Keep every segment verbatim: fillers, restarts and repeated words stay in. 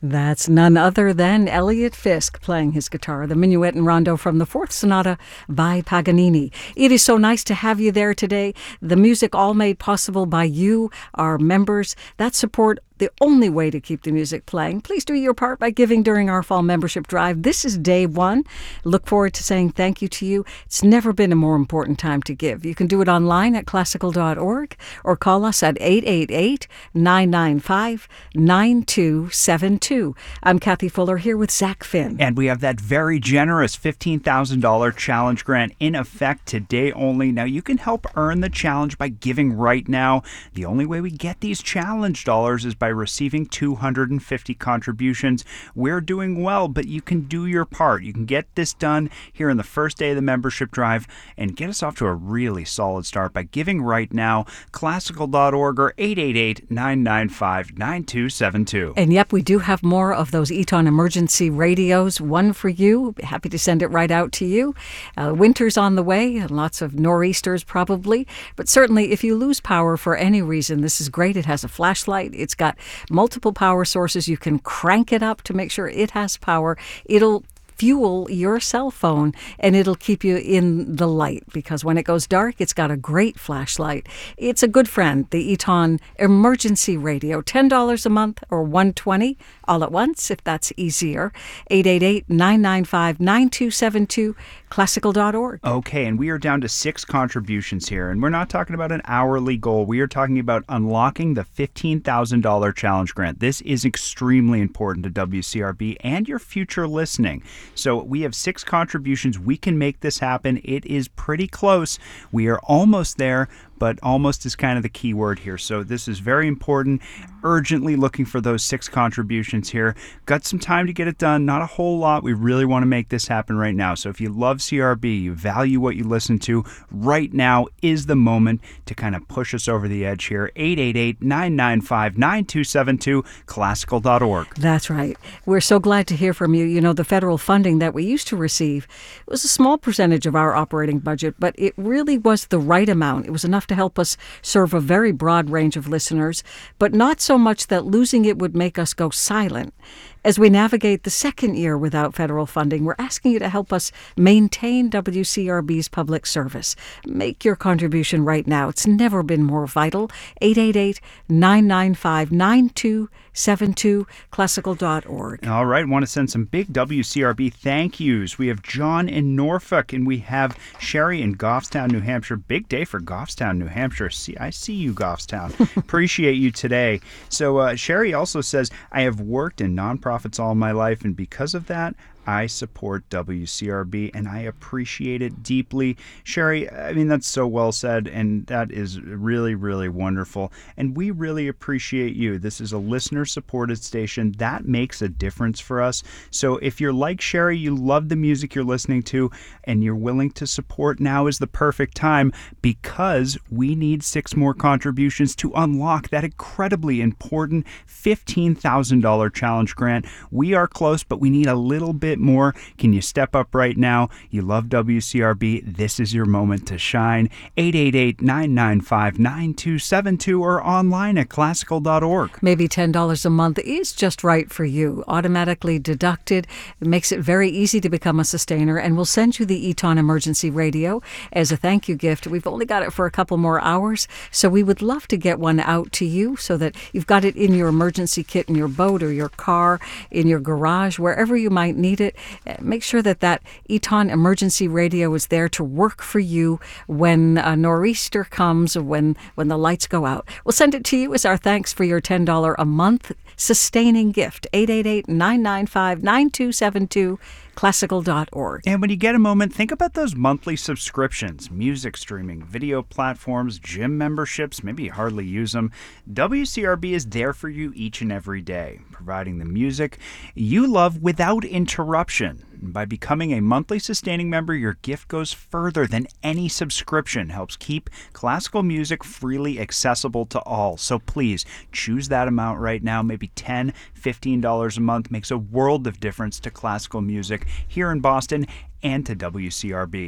That's none other than Elliot Fisk playing his guitar, the Minuet and Rondo from the Fourth Sonata by Paganini. It is so nice to have you there today. The music all made possible by you, our members. That support, the only way to keep the music playing. Please do your part by giving during our fall membership drive. This is day one. Look forward to saying thank you to you. It's never been a more important time to give. You can do it online at classical dot org or call us at eight eight eight, nine nine five, nine two seven two. I'm Kathy Fuller here with Zach Finn. And we have that very generous fifteen thousand dollars challenge grant in effect today only. Now, you can help earn the challenge by giving right now. The only way we get these challenge dollars is by receiving two hundred fifty contributions. We're doing well, but you can do your part. You can get this done here in the first day of the membership drive and get us off to a really solid start by giving right now. classical dot org or eight eight eight, nine nine five, nine two seven two. And yep, we do have more of those Eton emergency radios. One for you. Happy to send it right out to you. Uh, winter's on the way, and lots of nor'easters probably. But certainly, if you lose power for any reason, this is great. It has a flashlight. It's got multiple power sources. You can crank it up to make sure it has power. It'll fuel your cell phone, and it'll keep you in the light, because when it goes dark, it's got a great flashlight. It's a good friend, the Eton Emergency Radio. ten dollars a month or one hundred twenty dollars all at once, if that's easier. eight eight eight, nine nine five, nine two seven two, classical dot org. Okay, and we are down to six contributions here, and we're not talking about an hourly goal. We are talking about unlocking the fifteen thousand dollars challenge grant. This is extremely important to W C R B and your future listening. So we have six contributions. We can make this happen. It is pretty close. We are almost there, but almost is kind of the key word here. So this is very important. Urgently looking for those six contributions here. Got some time to get it done. Not a whole lot. We really want to make this happen right now. So if you love C R B, you value what you listen to, right now is the moment to kind of push us over the edge here. eight eight eight, nine nine five, nine two seven two, classical dot org. That's right. We're so glad to hear from you. You know, the federal funding that we used to receive, it was a small percentage of our operating budget, but it really was the right amount. It was enough to help us serve a very broad range of listeners, but not so much that losing it would make us go silent. As we navigate the second year without federal funding, we're asking you to help us maintain W C R B's public service. Make your contribution right now. It's never been more vital. eight eight eight, nine nine five, nine two seven two, classical dot org. All right. Want to send some big W C R B thank yous. We have John in Norfolk, and we have Sherry in Goffstown, New Hampshire. Big day for Goffstown, New Hampshire. See, I see you, Goffstown. Appreciate you today. So uh, Sherry also says, I have worked in nonprofit all my life, and because of that, I support W C R B, and I appreciate it deeply. Sherry, I mean, that's so well said, and that is really, really wonderful. And we really appreciate you. This is a listener-supported station. That makes a difference for us. So if you're like Sherry, you love the music you're listening to, and you're willing to support, now is the perfect time, because we need six more contributions to unlock that incredibly important fifteen thousand dollars challenge grant. We are close, but we need a little bit more. Can you step up right now? You love W C R B. This is your moment to shine. eight eight eight, nine nine five, nine two seven two or online at classical dot org. Maybe ten dollars a month is just right for you. Automatically deducted. It makes it very easy to become a sustainer, and we'll send you the Eton Emergency Radio as a thank you gift. We've only got it for a couple more hours, so we would love to get one out to you so that you've got it in your emergency kit in your boat or your car, in your garage, wherever you might need it. Make sure that that Eton Emergency Radio is there to work for you when a nor'easter comes, or when, when the lights go out. We'll send it to you as our thanks for your ten dollars a month sustaining gift. eight eight eight, nine nine five, nine two seven two, classical dot org. And when you get a moment, think about those monthly subscriptions, music streaming, video platforms, gym memberships. Maybe you hardly use them. W C R B is there for you each and every day, providing the music you love without interruption. By becoming a monthly sustaining member, your gift goes further than any subscription, helps keep classical music freely accessible to all. So please choose that amount right now. Maybe ten dollars, fifteen dollars a month makes a world of difference to classical music here in Boston and to W C R B.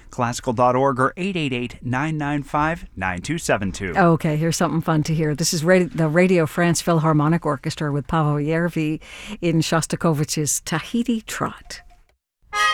classical dot org or eight eight eight, nine nine five, nine two seven two. Okay, here's something fun to hear. This is Radio, the Radio France Philharmonic Orchestra with Paavo Järvi in Shostakovich's Tahiti Trot.